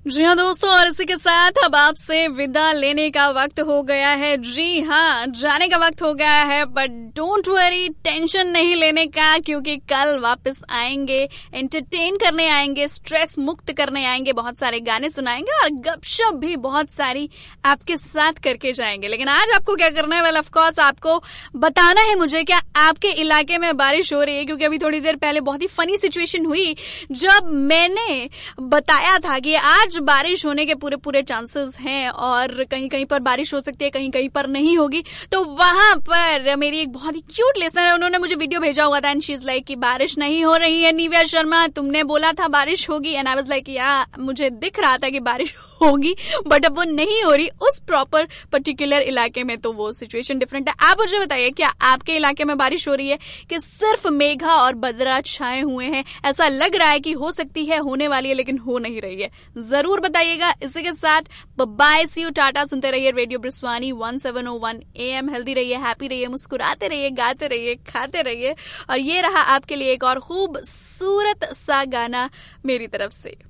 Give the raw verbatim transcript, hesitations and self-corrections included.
जी हाँ दोस्तों, और इसी के साथ अब आपसे विदा लेने का वक्त हो गया है। जी हाँ, जाने का वक्त हो गया है, बट डोंट वरी, टेंशन नहीं लेने का, क्योंकि कल वापस आएंगे, एंटरटेन करने आएंगे, स्ट्रेस मुक्त करने आएंगे, बहुत सारे गाने सुनाएंगे और गपशप भी बहुत सारी आपके साथ करके जाएंगे। लेकिन आज आपको क्या करना है? वेल ऑफ कोर्स आपको बताना है मुझे क्या आपके इलाके में बारिश हो रही है, क्योंकि अभी थोड़ी देर पहले बहुत ही फनी सिचुएशन हुई जब मैंने बताया था कि आज बारिश होने के पूरे पूरे चांसेस हैं और कहीं कहीं पर बारिश हो सकती है, कहीं कहीं पर नहीं होगी। तो वहां पर मेरी एक बहुत ही क्यूट लिसनर है, उन्होंने मुझे वीडियो भेजा हुआ था एंड शी इज लाइक कि बारिश नहीं हो रही है निव्या शर्मा, तुमने बोला था बारिश होगी। एंड आई वाज लाइक या मुझे दिख रहा था कि बारिश होगी, बट अब वो नहीं हो रही उस प्रॉपर पर्टिकुलर इलाके में, तो वो सिचुएशन डिफरेंट है। आप मुझे बताइए, क्या आपके इलाके में बारिश हो रही है कि सिर्फ मेघा और बदरा छाए हुए हैं? ऐसा लग रहा है कि हो सकती है, होने वाली है, लेकिन हो नहीं रही है। जरूर बताइएगा। इसी के साथ बाय, सी यू, टाटा। सुनते रहिए radio ब्रिस्वानी one seven O one A M. Healthy रहिए, हैप्पी रहिए, मुस्कुराते रहिए, गाते रहिए, खाते रहिए। और ये रहा आपके लिए एक और खूबसूरत सा गाना मेरी तरफ से।